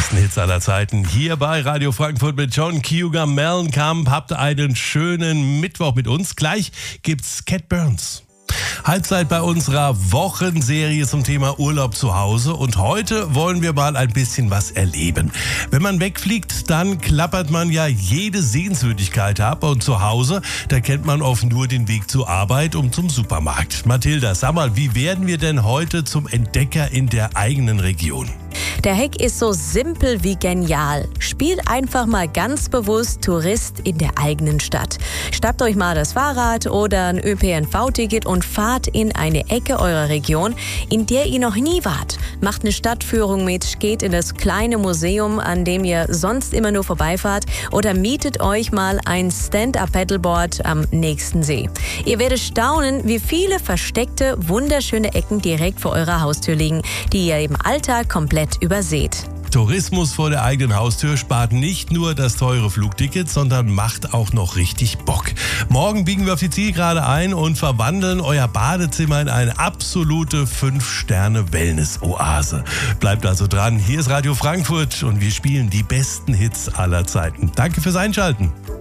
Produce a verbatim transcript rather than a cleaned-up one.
besten Hits aller Zeiten. Hier bei Radio Frankfurt mit John Cougar Mellencamp. Habt einen schönen Mittwoch mit uns. Gleich gibt's Cat Burns. Halbzeit bei unserer Wochenserie zum Thema Urlaub zu Hause. Und heute wollen wir mal ein bisschen was erleben. Wenn man wegfliegt, dann klappert man ja jede Sehenswürdigkeit ab. Und zu Hause, da kennt man oft nur den Weg zur Arbeit und zum Supermarkt. Mathilda, sag mal, wie werden wir denn heute zum Entdecker in der eigenen Region? Der Hack ist so simpel wie genial. Spielt einfach mal ganz bewusst Tourist in der eigenen Stadt. Schnappt euch mal das Fahrrad oder ein Ö P N V-Ticket und fahrt in eine Ecke eurer Region, in der ihr noch nie wart. Macht eine Stadtführung mit, geht in das kleine Museum, an dem ihr sonst immer nur vorbeifahrt, oder mietet euch mal ein Stand-Up-Paddleboard am nächsten See. Ihr werdet staunen, wie viele versteckte, wunderschöne Ecken direkt vor eurer Haustür liegen, die ihr im Alltag komplett überseht. Tourismus vor der eigenen Haustür spart nicht nur das teure Flugticket, sondern macht auch noch richtig Bock. Morgen biegen wir auf die Zielgerade ein und verwandeln euer Badezimmer in eine absolute fünf Sterne Wellness-Oase. Bleibt also dran, hier ist Radio Frankfurt und wir spielen die besten Hits aller Zeiten. Danke fürs Einschalten.